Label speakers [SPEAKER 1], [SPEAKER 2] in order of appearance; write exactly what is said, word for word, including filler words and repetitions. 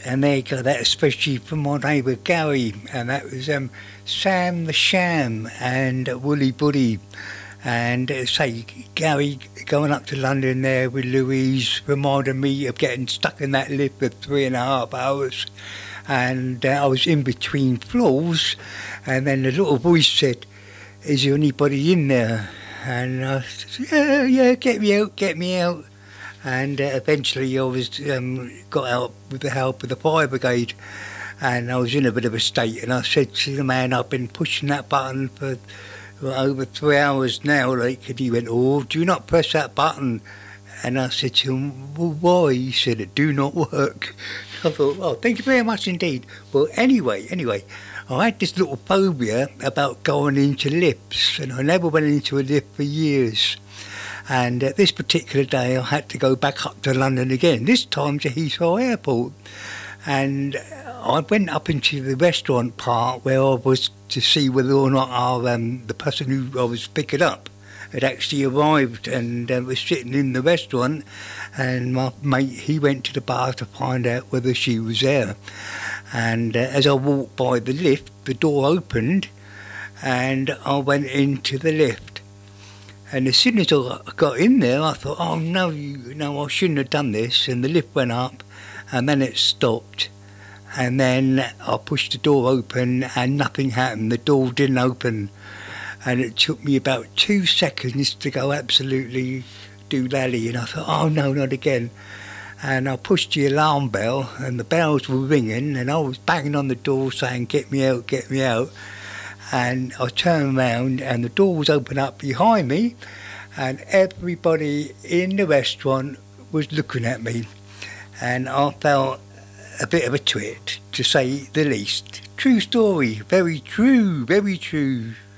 [SPEAKER 1] and they got that especially from my neighbour Gary, and that was um, Sam the Sham and Woolly Buddy. And uh, say, Gary going up to London there with Louise reminded me of getting stuck in that lift for three and a half hours. And uh, I was in between floors, and then the little voice said, "Is there anybody in there?" And I said, "Yeah, yeah, get me out, get me out." And uh, eventually I was um, got out with the help of the fire brigade, and I was in a bit of a state. And I said to the man, "I've been pushing that button for well, over three hours now." Like, and he went, "Oh, do not press that button." And I said to him, "Well, why?" He said, "It do not work." I thought, "Oh, thank you very much indeed." Well, anyway, anyway, I had this little phobia about going into lifts, and I never went into a lift for years. And uh, this particular day, I had to go back up to London again, this time to Heathrow Airport. And I went up into the restaurant part where I was to see whether or not our, um, the person who I was picking up had actually arrived, and uh, was sitting in the restaurant, and my mate, he went to the bar to find out whether she was there. And uh, as I walked by the lift, the door opened, and I went into the lift. And as soon as I got in there, I thought, "Oh no, you know, I shouldn't have done this." And the lift went up, and then it stopped. And then I pushed the door open, and nothing happened. The door didn't open. And it took me about two seconds to go absolutely doolally. And I thought, "Oh no, not again." And I pushed the alarm bell, and the bells were ringing, and I was banging on the door saying, "Get me out, get me out." And I turned around, and the door was open up behind me, and everybody in the restaurant was looking at me. And I felt a bit of a twit, to say the least. True story, very true, very true.